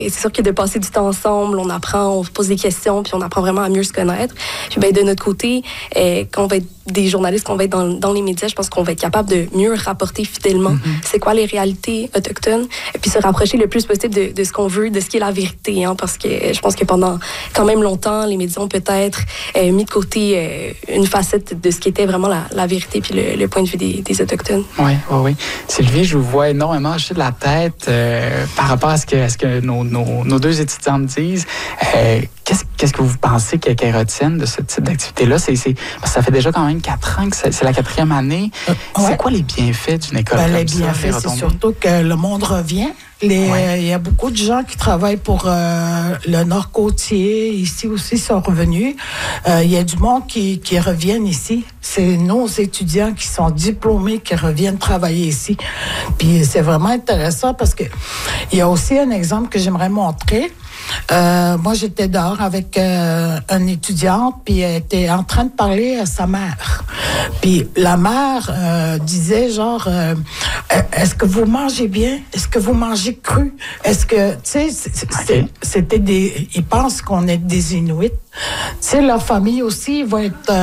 Et c'est sûr que de passer du temps ensemble, on apprend, on se pose des questions, puis on apprend vraiment à mieux se connaître. Puis ben, de notre côté, quand on va être des journalistes, qu'on va être dans les médias, je pense qu'on va être capable de mieux rapporter fidèlement c'est quoi les réalités autochtones, et puis se rapprocher le plus possible de ce qu'on veut, de ce qui est la vérité. Hein, parce que je pense que pendant quand même longtemps, les médias ont peut-être mis de côté une facette de ce qui était vraiment la vérité, puis le point de vue des Autochtones. Oui. Sylvie, je vous vois énormément hocher de la tête par rapport à ce que nos deux étudiantes disent. Qu'est-ce que vous pensez qu'elles retiennent de ce type d'activité-là? Parce que ça fait déjà quand même 4 ans que c'est la 4e année. C'est quoi les bienfaits d'une école comme ça? Les bienfaits, c'est surtout que le monde revient. Il y a beaucoup de gens qui travaillent pour le Nord côtier, ici aussi, sont revenus. Il y a du monde qui reviennent ici. C'est nos étudiants qui sont diplômés qui reviennent travailler ici. Puis c'est vraiment intéressant parce que il y a aussi un exemple que j'aimerais montrer. Moi, j'étais dehors avec une étudiante, puis elle était en train de parler à sa mère. Puis la mère disait genre, est-ce que vous mangez bien? Est-ce que vous mangez cru? Est-ce que, tu sais, c'était ils pensent qu'on est des Inuits. Tu sais, leur famille aussi, ils vont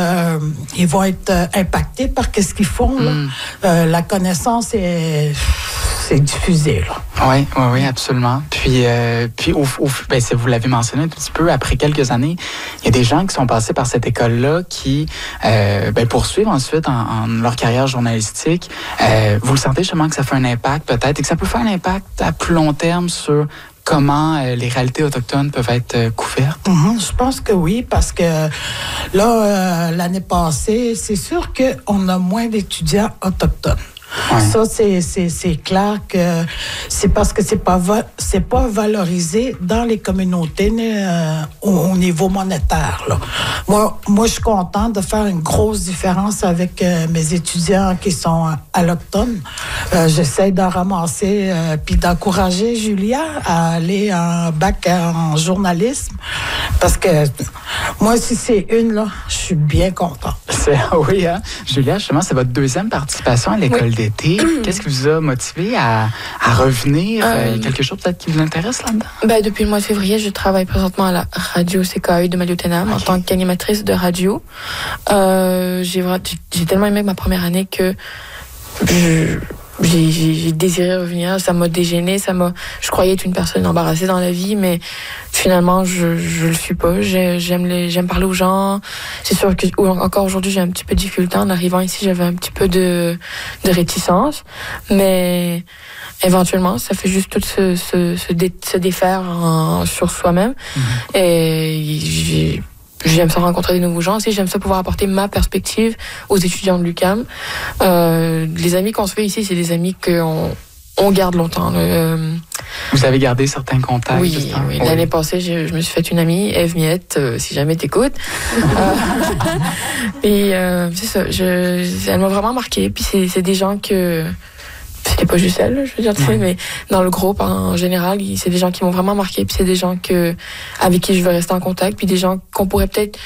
être impactés par ce qu'ils font. Là. La connaissance c'est diffusé, là. Oui, absolument. Puis vous l'avez mentionné un petit peu, après quelques années, il y a des gens qui sont passés par cette école-là qui poursuivent ensuite en leur carrière journalistique. Vous le sentez justement que ça fait un impact peut-être et que ça peut faire un impact à plus long terme sur comment les réalités autochtones peuvent être couvertes? Je pense que oui, parce que là, l'année passée, c'est sûr qu'on a moins d'étudiants autochtones. Ouais. Ça, c'est clair que c'est parce que c'est pas valorisé dans les communautés au niveau monétaire. Là. Moi, je suis contente de faire une grosse différence avec mes étudiants qui sont allochtones. J'essaie d'en ramasser puis d'encourager Julia à aller en bac en journalisme parce que moi, si c'est une, là, je suis bien contente. Oui, hein? Julia, justement, c'est votre 2e participation à l'école d'été. Qu'est-ce qui vous a motivé à revenir? Il y a quelque chose peut-être qui vous intéresse là-dedans? Depuis le mois de février, je travaille présentement à la radio CKU de Maliotenam en tant qu'animatrice de radio. J'ai tellement aimé ma première année que j'ai désiré revenir. Ça m'a dégêné. Je croyais être une personne embarrassée dans la vie, mais finalement, je le suis pas. J'aime parler aux gens. C'est sûr que encore aujourd'hui, j'ai un petit peu de difficulté. En arrivant ici, j'avais un petit peu de réticence, mais éventuellement, ça fait juste tout se défaire sur soi-même. Et j'aime ça rencontrer des nouveaux gens aussi. J'aime ça pouvoir apporter ma perspective aux étudiants de l'UQAM. Les amis qu'on se fait ici, c'est des amis qu'on garde longtemps. Vous avez gardé certains contacts? Oui. L'année passée, je me suis fait une amie, Eve Miette, si jamais t'écoutes. Et c'est ça, elle m'a vraiment marqué. Puis c'est des gens que... C'était pas juste elle, je veux dire, tu sais, mais dans le groupe, en général, c'est des gens qui m'ont vraiment marqué, puis c'est des gens avec qui je veux rester en contact, puis des gens qu'on pourrait peut-être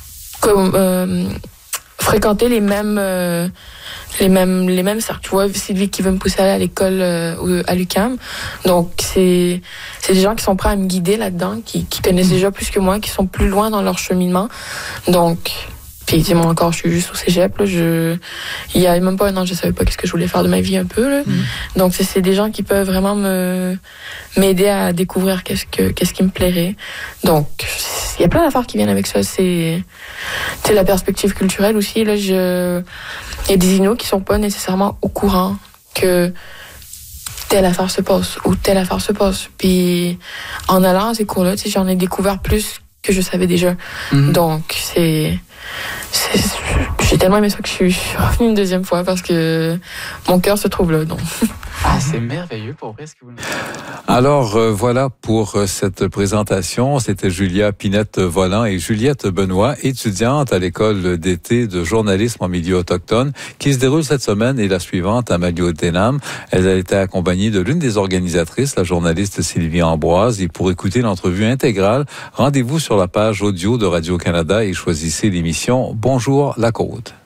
fréquenter les mêmes cercles. Tu vois, Sylvie qui veut me pousser à aller à l'école à l'UQAM. Donc, c'est des gens qui sont prêts à me guider là-dedans, qui connaissent déjà plus que moi, qui sont plus loin dans leur cheminement. Donc... Puis, dis-moi encore, je suis juste au cégep. Là, il y a même pas un an, je savais pas ce que je voulais faire de ma vie un peu. Là. Donc, c'est des gens qui peuvent vraiment m'aider à découvrir qu'est-ce qui me plairait. Donc, il y a plein d'affaires qui viennent avec ça. C'est la perspective culturelle aussi. Là, il y a des Inuits qui sont pas nécessairement au courant que telle affaire se passe ou telle affaire se passe. Puis, en allant à ces cours-là, j'en ai découvert plus que je savais déjà. Donc, j'ai tellement aimé ça que je suis revenue une 2e fois parce que mon cœur se trouve là. Donc. C'est merveilleux pour vrai ce que vous nous dites. Alors, voilà pour cette présentation. C'était Julia Pinette-Volant et Juliette Benoît, étudiantes à l'école d'été de journalisme en milieu autochtone, qui se déroule cette semaine et la suivante à Maliotenam. Elles ont été accompagnées de l'une des organisatrices, la journaliste Sylvie Ambroise. Et pour écouter l'entrevue intégrale, rendez-vous sur la page audio de Radio-Canada et choisissez l'émission Bonjour la Côte.